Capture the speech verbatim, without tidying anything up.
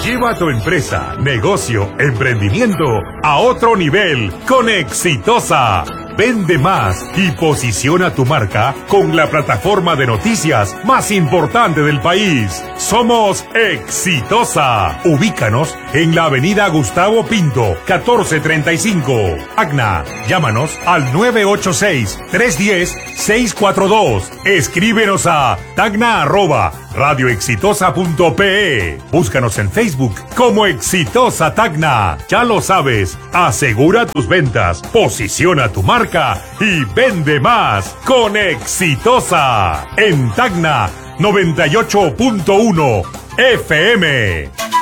Lleva tu empresa, negocio, emprendimiento a otro nivel con Exitosa. Vende más y posiciona tu marca con la plataforma de noticias más importante del país. Somos Exitosa. Ubícanos en la avenida Gustavo Pinto, catorce treinta y cinco. Tacna, llámanos al nueve ocho seis, tres uno cero, seis cuatro dos. Escríbenos a tacna arroba radioexitosa punto pe. Búscanos en Facebook como Exitosa Tacna. Ya lo sabes, asegura tus ventas, posiciona tu marca y vende más con Exitosa en Tacna noventa y ocho punto uno F M.